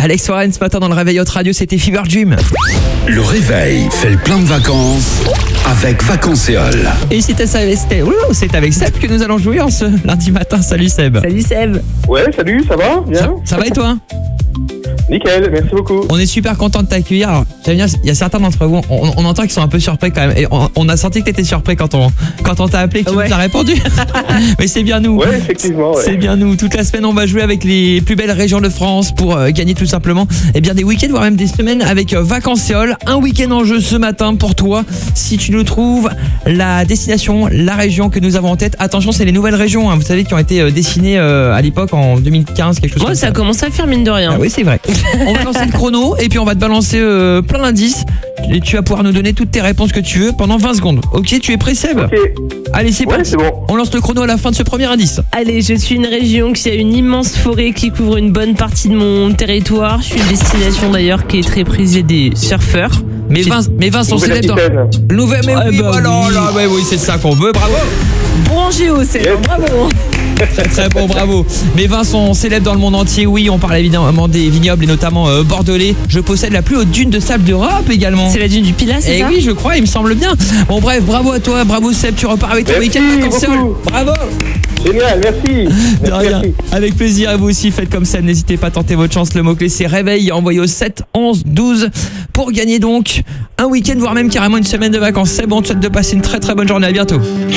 Alex Warren ce matin dans le réveil Hot Radio, c'était Fever Dream. Le réveil fait le plein de vacances avec Vacances-Éole. Et c'est avec Seb que nous allons jouer en ce lundi matin. Salut Seb. Salut Seb. Ouais, salut, ça va? Bien? Ça va et toi? Nickel, merci beaucoup. On est super content de t'accueillir. Alors, j'aime bien, il y a certains d'entre vous, on entend qu'ils sont un peu surpris quand même. Et on a senti que t'étais surpris quand on t'a appelé, que tu nous as répondu. Mais c'est bien nous. Ouais, effectivement. Ouais. C'est bien nous. Toute la semaine, on va jouer avec les plus belles régions de France pour gagner tout simplement des week-ends, voire même des semaines avec Vacances-Éole. Un week-end en jeu ce matin pour toi. Si tu nous trouves la destination, la région que nous avons en tête. Attention, c'est les nouvelles régions, hein, vous savez, qui ont été dessinées à l'époque en 2015, quelque chose comme ça. Ça commence à faire mine de rien. Ah oui, c'est vrai. On va lancer le chrono et puis on va te balancer plein d'indices et tu vas pouvoir nous donner toutes tes réponses que tu veux pendant 20 secondes. Ok, tu es prêt Seb? Ok. Allez, c'est parti. C'est bon. On lance le chrono à la fin de ce premier indice. Allez, je suis une région qui a une immense forêt qui couvre une bonne partie de mon territoire. Je suis une destination d'ailleurs qui est très prisée des surfeurs. Mais Vincent célèbre dans... Nouvelle, mais oui, voilà, oui, c'est ça qu'on veut, bravo. Bon géo, c'est bravo. Très bon, bravo. Mais Vincent célèbre dans le monde entier, oui, on parle évidemment des vignobles et notamment bordelais. Je possède la plus haute dune de sable d'Europe également. C'est la dune du Pilat, c'est ça? Eh oui, je crois, il me semble bien. Bon bref, bravo à toi, bravo Seb, tu repars avec ton week-end Vacances-Éole. Bravo. Génial, merci. De rien. Avec plaisir, et vous aussi faites comme ça, n'hésitez pas à tenter votre chance. Le mot-clé c'est réveil, envoyé au 7 11 12 pour gagner donc un week-end, voire même carrément une semaine de vacances. C'est bon, on te souhaite de passer une très très bonne journée, à bientôt.